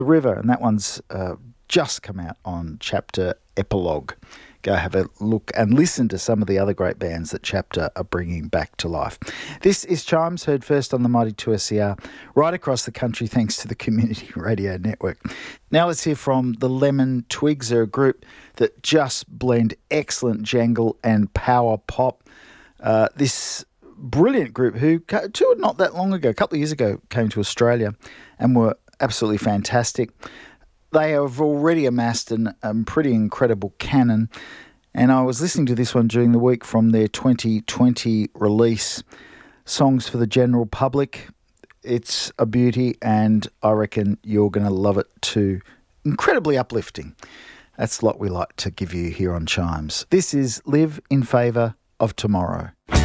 The River, and that one's just come out on Chapter Epilogue. Go have a look and listen to some of the other great bands that Chapter are bringing back to life. This is Chimes, heard first on the Mighty 2SER, right across the country thanks to the Community Radio Network. Now let's hear from the Lemon Twigs. They're a group that just blend excellent jangle and power pop. This brilliant group who, not that long ago, a couple of years ago, came to Australia and were absolutely fantastic. They have already amassed a pretty incredible canon, and I was listening to this one during the week from their 2020 release, Songs for the General Public. It's a beauty, and I reckon you're going to love it too. Incredibly uplifting. That's what we like to give you here on Chimes. This is Live in Favour of Tomorrow.